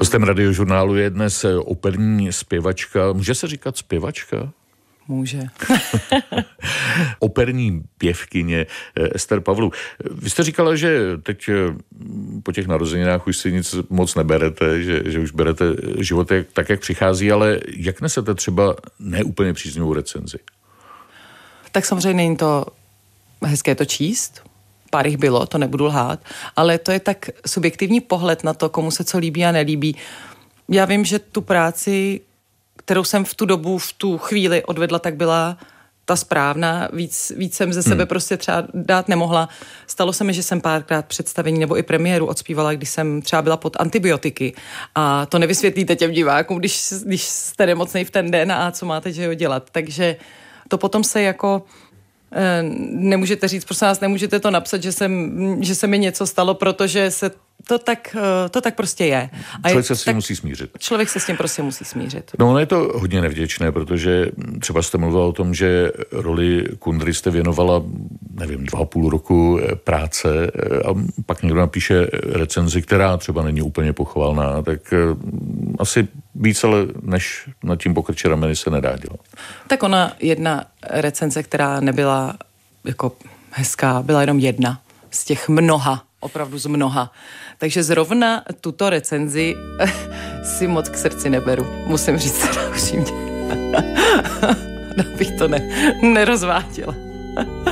Hostem Radiožurnálu je dnes operní zpěvačka. Může se říkat zpěvačka? Může. Operní pěvkyně Ester Pavlů. Vy jste říkala, že teď po těch narozeninách už si nic moc neberete, že už berete život tak, jak přichází, ale jak nesete třeba neúplně příznivou recenzi? Tak samozřejmě není to hezké to číst. Pár jich bylo, to nebudu lhát, ale to je tak subjektivní pohled na to, komu se co líbí a nelíbí. Já vím, že tu práci, kterou jsem v tu dobu, v tu chvíli odvedla, tak byla ta správná. Víc jsem ze sebe prostě třeba dát nemohla. Stalo se mi, že jsem párkrát představení nebo i premiéru odspívala, když jsem třeba byla pod antibiotiky. A to nevysvětlíte těm divákům, když jste nemocnej v ten den a co máte, že jo, dělat. Takže to potom se jako nemůžete říct, prosím vás, nemůžete to napsat, že se mi něco stalo, protože se to tak prostě je. A člověk se s tím musí smířit. Člověk se s tím prostě musí smířit. No, ono je to hodně nevděčné, protože třeba jste mluvila o tom, že roli Kundry jste věnovala, nevím, 2,5 roku práce a pak někdo napíše recenzi, která třeba není úplně pochvalná, tak asi víc, ale než nad tím pokrčit rameny se nedá dělat. Tak ona jedna recenze, která nebyla jako hezká, byla jenom jedna z těch mnoha, opravdu z mnoha. Takže zrovna tuto recenzi si moc k srdci neberu. Musím říct teda upřímně. Abych to nerozváděla.